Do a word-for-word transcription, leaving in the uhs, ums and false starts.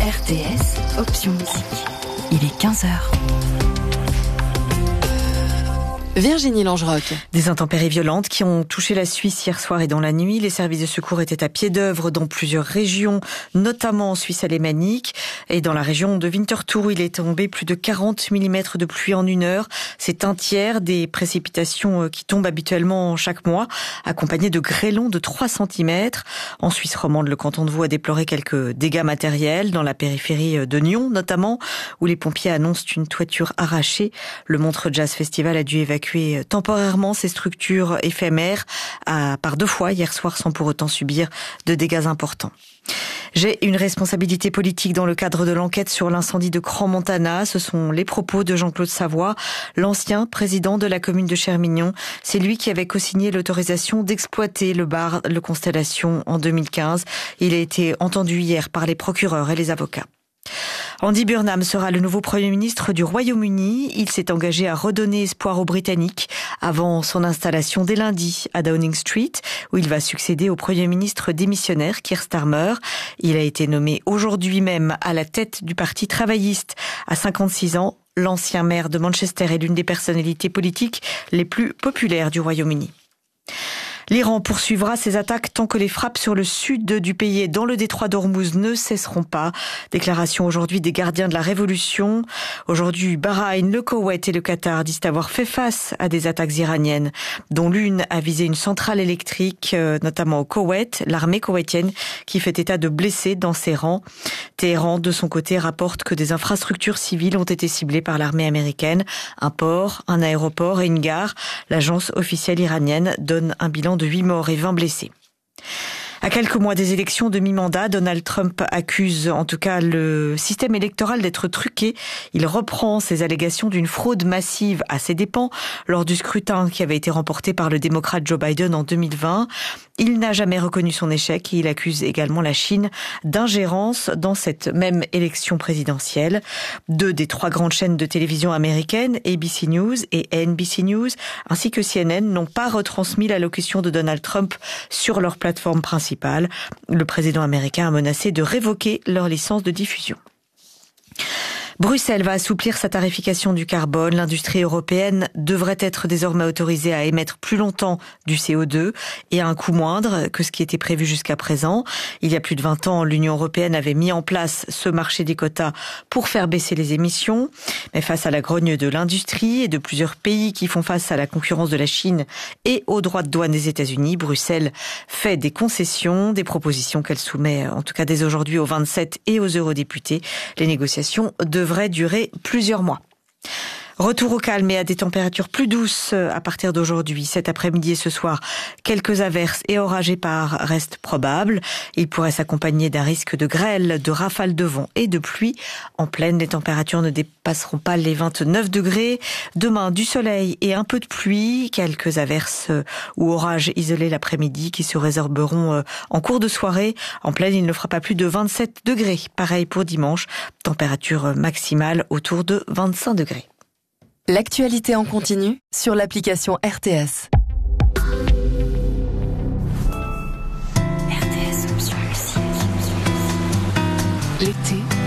R T S, option musique. Il est quinze heures. Virginie Langeroc. Des intempéries violentes qui ont touché la Suisse hier soir et dans la nuit. Les services de secours étaient à pied d'œuvre dans plusieurs régions, notamment en Suisse alémanique. Et dans la région de Winterthur, où il est tombé plus de quarante millimètres de pluie en une heure. C'est un tiers des précipitations qui tombent habituellement chaque mois, accompagnées de grêlons de trois centimètres. En Suisse romande, le canton de Vaud a déploré quelques dégâts matériels, dans la périphérie de Nyon notamment, où les pompiers annoncent une toiture arrachée. Le Montreux Jazz Festival a dû évacuer temporairement ces structures éphémères à, par deux fois hier soir sans pour autant subir de dégâts importants. J'ai une responsabilité politique dans le cadre de l'enquête sur l'incendie de Crans-Montana. Ce sont les propos de Jean-Claude Savoie, l'ancien président de la commune de Chermignon. C'est lui qui avait co-signé l'autorisation d'exploiter le bar Le Constellation en deux mille quinze. Il a été entendu hier par les procureurs et les avocats. Andy Burnham sera le nouveau Premier ministre du Royaume-Uni. Il s'est engagé à redonner espoir aux Britanniques avant son installation dès lundi à Downing Street, où il va succéder au Premier ministre démissionnaire Keir Starmer. Il a été nommé aujourd'hui même à la tête du Parti travailliste. À cinquante-six ans, l'ancien maire de Manchester est l'une des personnalités politiques les plus populaires du Royaume-Uni. L'Iran poursuivra ses attaques tant que les frappes sur le sud du pays et dans le détroit d'Ormuz ne cesseront pas. Déclaration aujourd'hui des gardiens de la révolution. Aujourd'hui, Bahreïn, le Koweït et le Qatar disent avoir fait face à des attaques iraniennes, dont l'une a visé une centrale électrique, notamment au Koweït, l'armée koweïtienne qui fait état de blessés dans ses rangs. Téhéran, de son côté, rapporte que des infrastructures civiles ont été ciblées par l'armée américaine. Un port, un aéroport et une gare. L'agence officielle iranienne donne un bilan de huit morts et vingt blessés. À quelques mois des élections de mi-mandat, Donald Trump accuse en tout cas le système électoral d'être truqué. Il reprend ses allégations d'une fraude massive à ses dépens lors du scrutin qui avait été remporté par le démocrate Joe Biden en deux mille vingt. Il n'a jamais reconnu son échec et il accuse également la Chine d'ingérence dans cette même élection présidentielle. Deux des trois grandes chaînes de télévision américaines, A B C News et N B C News, ainsi que C N N, n'ont pas retransmis l'allocution de Donald Trump sur leur plateforme principale. Le président américain a menacé de révoquer leur licence de diffusion. Bruxelles va assouplir sa tarification du carbone. L'industrie européenne devrait être désormais autorisée à émettre plus longtemps du C O deux et à un coût moindre que ce qui était prévu jusqu'à présent. Il y a plus de vingt ans, l'Union européenne avait mis en place ce marché des quotas pour faire baisser les émissions. Mais face à la grogne de l'industrie et de plusieurs pays qui font face à la concurrence de la Chine et aux droits de douane des États-Unis, Bruxelles fait des concessions, des propositions qu'elle soumet en tout cas dès aujourd'hui aux vingt-sept et aux eurodéputés. Les négociations devraient durer plusieurs mois. Retour au calme et à des températures plus douces à partir d'aujourd'hui. Cet après-midi et ce soir, quelques averses et orages épars restent probables. Ils pourraient s'accompagner d'un risque de grêle, de rafales de vent et de pluie. En pleine, les températures ne dépasseront pas les vingt-neuf degrés. Demain, du soleil et un peu de pluie. Quelques averses ou orages isolés l'après-midi qui se résorberont en cours de soirée. En pleine, il ne fera pas plus de vingt-sept degrés. Pareil pour dimanche. Température maximale autour de vingt-cinq degrés. L'actualité en continu sur l'application R T S. R T S option musique. L'été